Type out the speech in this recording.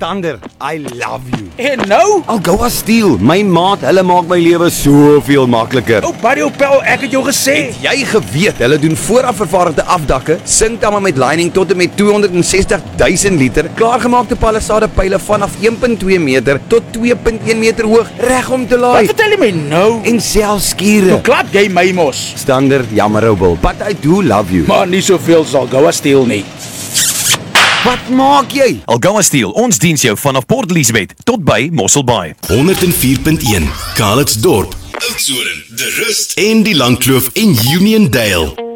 Stander, I love you. En nou? Algoa Steel, my maat, hulle maak my lewe soveel makliker. O, Barry Opel, ek het jou gesê. Jy geweet, hulle doen vooraf vervaardigde afdakke, sinkdamme met lining tot en met 260,000 liter, klaargemaakte palisade pyle vanaf 1.2 meter tot 2.1 meter hoog, reg om te laai. Wat vertel jy my nou? En selfs skure. Nou klap jy my mos. Stander, jammer ou Bill, but I do love you. Maar nie soveel sal Algoa Steel nie. Wat maak jy? Algoa Steel, ons diens jou vanaf Port Elizabeth tot by Mosselbaai. 104.1 Calitzdorp, Oudtshoorn, De Rust en die Langkloof en Uniondale.